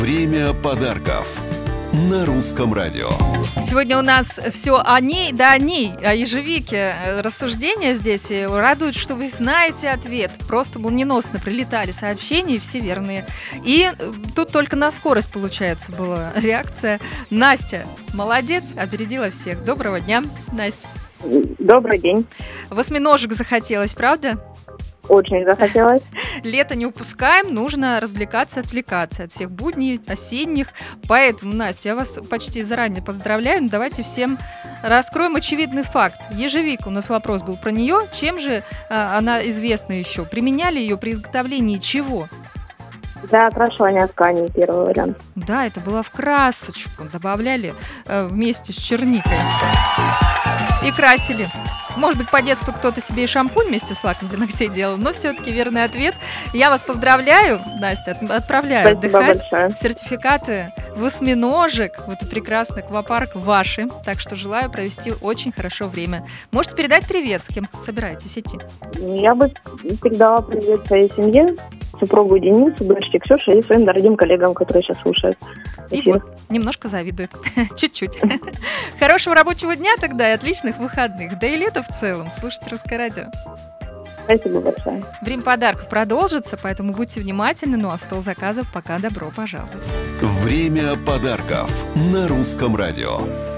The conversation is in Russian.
Время подарков на Русском радио. Сегодня у нас все о ней, да о ней, о ежевике. Рассуждения здесь радует, что вы знаете ответ. Просто молниеносно прилетали сообщения, все верные. И тут только на скорость, получается, была реакция. Настя, молодец, опередила всех. Доброго дня, Настя. Добрый день. В осьминожек захотелось, правда? Очень захотелось. Лето не упускаем, нужно развлекаться, отвлекаться от всех будней осенних. Поэтому, Настя, я вас почти заранее поздравляю. Давайте всем раскроем очевидный факт. Ежевика, у нас вопрос был про нее. Чем же она известна еще? Применяли ее при изготовлении чего? Для окрашивания тканей, первый вариант. Да, это было в красочку. Добавляли вместе с черникой. И красили. Может быть, по детству кто-то себе и шампунь вместе с лаком для ногтей делал, но все-таки верный ответ. Я вас поздравляю, Настя, отправляю Спасибо отдыхать. большое. Сертификаты в осьминожек, вот прекрасный аквапарк ваши. Так что желаю провести очень хорошо время. Можете передать привет, с кем собираетесь идти? Я бы передала привет своей семье, супругу Денису, дочке Ксюше и своим дорогим коллегам, которые сейчас слушают. И эфир. вот, немножко завидуют. Чуть-чуть. Хорошего рабочего дня тогда и отличных выходных. Да и лета в целом. Слушайте Русское радио. Спасибо большое. Время подарков продолжится, поэтому будьте внимательны. Ну а в стол заказов пока добро пожаловать. Время подарков на Русском радио.